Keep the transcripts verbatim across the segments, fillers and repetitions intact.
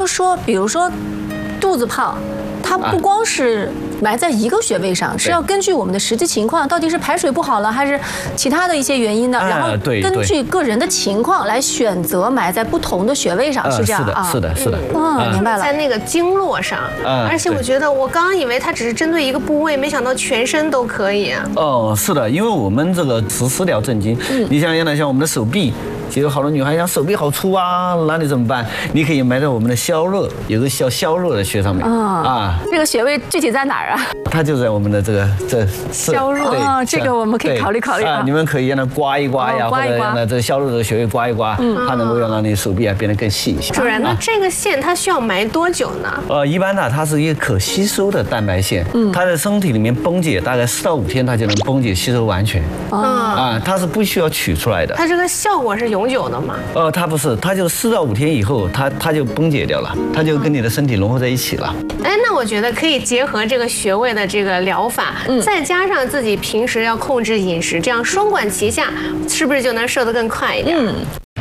说，比如说肚子胖，它不光是埋在一个穴位上，是要根据我们的实际情况，到底是排水不好了，还是其他的一些原因呢？然后根据个人的情况来选择埋在不同的穴位上，是这样啊？ 是的，是的，是的。 嗯，明白了。 在那个经络上，而且我觉得我刚刚以为它只是针对一个部位，没想到全身都可以。 哦，是的，因为我们这个食食疗正经，你想想呢，像我们的手臂。其实好多女孩讲手臂好粗啊，那你怎么办？你可以埋在我们的消热，有个消消热的穴上面啊。 这个穴位具体在哪儿啊？ 它就在我们的这个这消热啊，这个我们可以考虑考虑啊。 你们可以让它刮一刮呀，或者让它这消热的穴位刮一刮，它能够让你手臂啊变得更细一些。 主任，那这个线它需要埋多久呢？ 呃，一般呢，它是一个可吸收的蛋白线，它在身体里面崩解，大概四到五天它就能崩解吸收完全。啊，它是不需要取出来的。 它这个效果是永久的吗？ 呃，它不是，它就四到五天以后，它它就崩解掉了，它就跟你的身体融合在一起了。 哎，那我觉得可以结合这个穴位的这个疗法，嗯，再加上自己平时要控制饮食，这样双管齐下，是不是就能瘦得更快一点？嗯。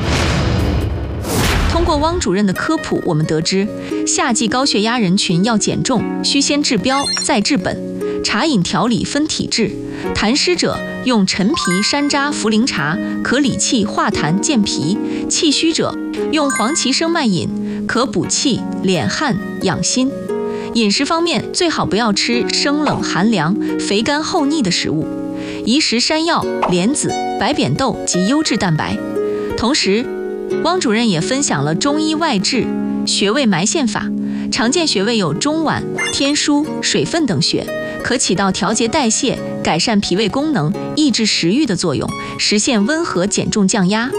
通过汪主任的科普，我们得知，夏季高血压人群要减重，需先治标再治本。茶饮调理分体质，痰湿者用陈皮、山楂、茯苓茶，可理气化痰健脾；气虚者用黄芪生脉饮，可补气敛汗养心。饮食方面，最好不要吃生冷寒凉、肥甘厚腻的食物，宜食山药、莲子、白扁豆及优质蛋白。同时，汪主任也分享了中医外治穴位埋线法，常见穴位有中脘、天枢、水分等穴，可起到调节代谢、改善脾胃功能、抑制食欲的作用，实现温和减重降压。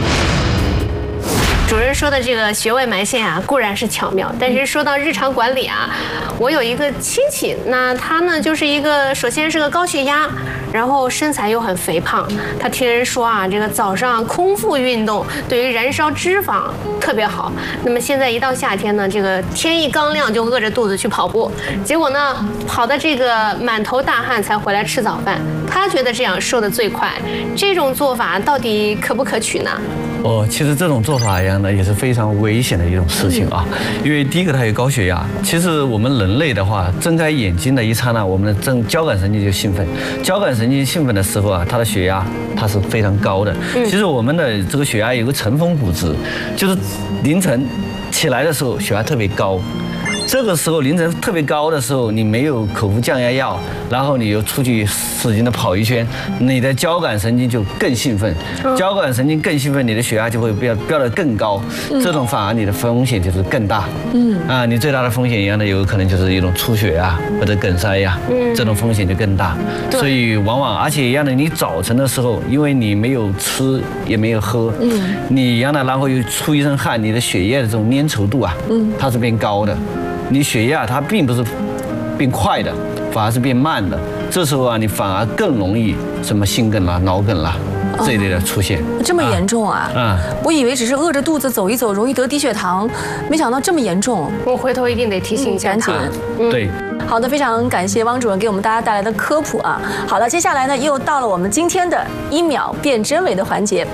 主任说的这个穴位埋线啊，固然是巧妙，但是说到日常管理啊，我有一个亲戚，那他呢就是一个，首先是个高血压，然后身材又很肥胖。他听人说啊，这个早上空腹运动对于燃烧脂肪特别好。那么现在一到夏天呢，这个天一刚亮就饿着肚子去跑步，结果呢跑的这个满头大汗才回来吃早饭。他觉得这样瘦得最快，这种做法到底可不可取呢？ 哦，其实这种做法一样呢，也是非常危险的一种事情啊。因为第一个，它有高血压。其实我们人类的话，睁开眼睛的一刹那，我们的正交感神经就兴奋。交感神经兴奋的时候啊，它的血压它是非常高的。其实我们的这个血压有个晨风谷值，就是凌晨起来的时候血压特别高。这个时候凌晨特别高的时候，你没有口服降压药，然后你又出去使劲的跑一圈，你的交感神经就更兴奋，交感神经更兴奋，你的血压就会飙飙得更高，这种反而你的风险就是更大。嗯啊，你最大的风险一样的有可能就是一种出血啊或者梗塞呀，这种风险就更大。所以往往而且一样的，你早晨的时候，因为你没有吃也没有喝，嗯，你一样的，然后又出一身汗，你的血液的这种粘稠度啊，嗯，它是变高的。你血压它并不是变快的，反而是变慢的。这时候啊，你反而更容易什么心梗啦、脑梗啦这一类的出现。 这么严重啊？嗯，我以为只是饿着肚子走一走容易得低血糖，没想到这么严重。 我回头一定得提醒一下他。 对。 好的，非常感谢汪主任给我们大家带来的科普啊。好了，接下来呢又到了我们今天的一秒辨真伪的环节。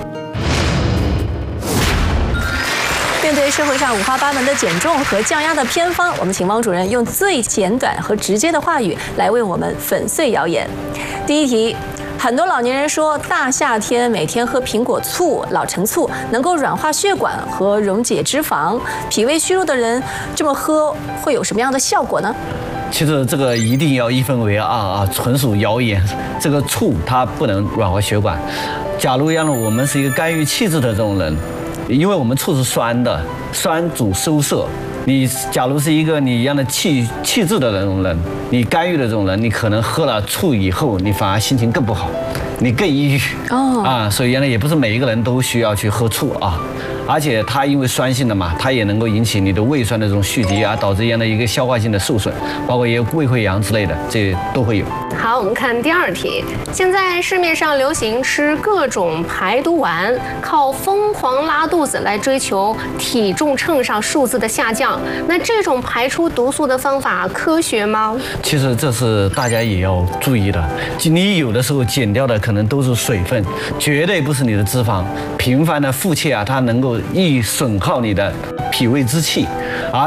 面对社会上五花八门的减重和降压的偏方，我们请汪主任用最简短和直接的话语来为我们粉碎谣言。第一题，很多老年人说大夏天每天喝苹果醋、老陈醋能够软化血管和溶解脂肪，脾胃虚弱的人这么喝会有什么样的效果呢？ 其实这个一定要一分为二啊，纯属谣言。这个醋它不能软化血管。假如让我们是一个肝郁气滞的这种人，因为我们醋是酸的，酸主收摄。你假如是一个你一样的气气滞的那种人，你肝郁的这种人，你可能喝了醋以后，你反而心情更不好，你更抑郁。哦啊，所以原来也不是每一个人都需要去喝醋啊。而且它因为酸性的嘛，它也能够引起你的胃酸的这种蓄积啊，导致这样的一个消化性的受损，包括也有胃溃疡之类的，这都会有。 好，我们看第二题。现在市面上流行吃各种排毒丸，靠疯狂拉肚子来追求体重秤上数字的下降。那这种排出毒素的方法科学吗？ 其实这是大家也要注意的。你有的时候减掉的可能都是水分，绝对不是你的脂肪。频繁的腹泻啊，它能够易损耗你的脾胃之气，而